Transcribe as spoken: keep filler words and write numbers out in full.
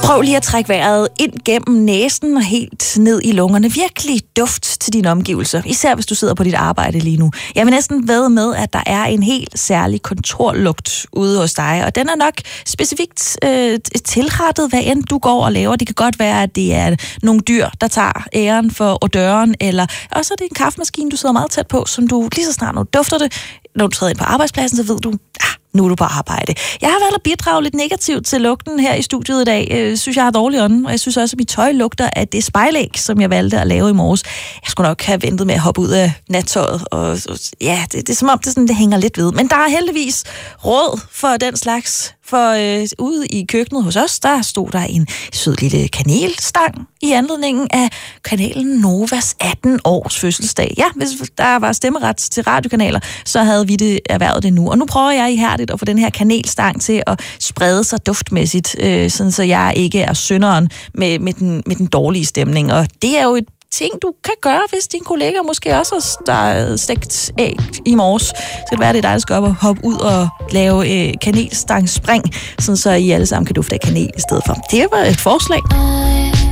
Prøv lige at trække vejret ind gennem næsen og helt ned i lungerne. Virkelig duft til dine omgivelser, især hvis du sidder på dit arbejde lige nu. Jeg vil næsten vædde med, at der er en helt særlig kontorlugt ude hos dig, og den er nok specifikt øh, tilrettet, hvad end du går og laver. Det kan godt være, at det er nogle dyr, der tager æren for odøren, eller også er det en kaffemaskine, du sidder meget tæt på, som du lige så snart, når du dufter det, når du træder ind på arbejdspladsen, så ved du, ah, nu er du på arbejde. Jeg har valgt at bidrage lidt negativt til lugten her i studiet i dag. Jeg synes, jeg har dårlig ånden, og jeg synes også, at mit tøj lugter af det spejlæg, som jeg valgte at lave i morges. Jeg skulle nok have ventet med at hoppe ud af nattøjet, og ja, det, det er som om, det, sådan, det hænger lidt ved. Men der er heldigvis råd for den slags. For øh, ude i køkkenet hos os, der stod der en sød lille kanelstang i anledningen af kanalen Novas atten års fødselsdag. Ja, hvis der var stemmeret til radiokanaler, så havde vi det erhvervet det nu. Og nu prøver jeg ihærdigt at få den her kanelstang til at sprede sig duftmæssigt, øh, sådan så jeg ikke er synderen med, med, den, med den dårlige stemning. Og det er jo et ting, du kan gøre, hvis dine kolleger måske også har stegt æg i morges. Så kan det være, det er dig, der skal op og hoppe ud og lave øh, kanelstangspring, sådan så I alle sammen kan dufte af kanel i stedet for. Det var et forslag.